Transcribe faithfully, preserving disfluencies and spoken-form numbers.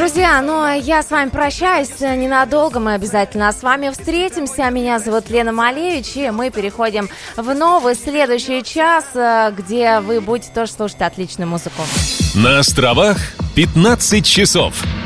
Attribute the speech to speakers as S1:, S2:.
S1: Друзья, ну а я с вами прощаюсь ненадолго, мы обязательно с вами встретимся. Меня зовут Лена Малевич, и мы переходим в новый следующий час, где вы будете тоже слушать отличную музыку.
S2: На островах пятнадцать часов.